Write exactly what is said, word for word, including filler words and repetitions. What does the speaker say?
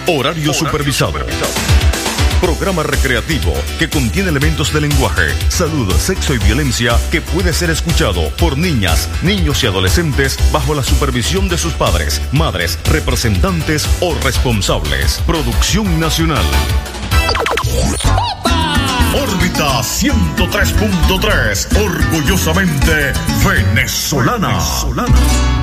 Horario supervisado. Programa recreativo que contiene elementos de lenguaje, salud, sexo y violencia que puede ser escuchado por niñas, niños y adolescentes bajo la supervisión de sus padres, madres, representantes o responsables. Producción nacional. Órbita ciento tres punto tres, orgullosamente venezolana. venezolana.